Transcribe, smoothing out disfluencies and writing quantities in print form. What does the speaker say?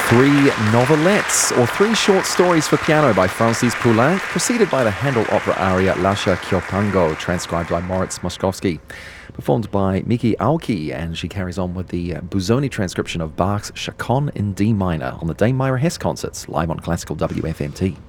Three novelettes, or three short stories for piano by Francis Poulenc, preceded by the Handel opera aria Lascia Chiopango, transcribed by Moritz Moszkowski, performed by Miki Aoki, and she carries on with the Busoni transcription of Bach's Chaconne in D minor on the Dame Myra Hess concerts, live on Classical WFMT.